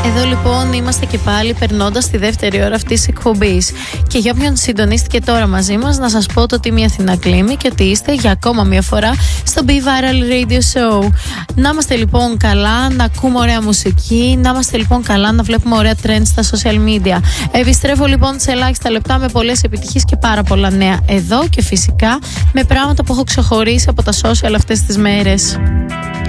Εδώ λοιπόν είμαστε και πάλι περνώντας τη δεύτερη ώρα αυτής της εκπομπής. Και για όποιον συντονίστηκε τώρα μαζί μας, να σας πω το Τίμη Αθηνά Κλίμη και ότι είστε για ακόμα μια φορά στο Be Viral Radio Show. Να είμαστε λοιπόν καλά, να ακούμε ωραία μουσική, να είμαστε λοιπόν καλά, να βλέπουμε ωραία trends στα social media. Επιστρέφω λοιπόν σε ελάχιστα λεπτά με πολλές επιτυχίες και πάρα πολλά νέα εδώ και φυσικά με πράγματα που έχω ξεχωρίσει από τα social αυτές τις μέρες.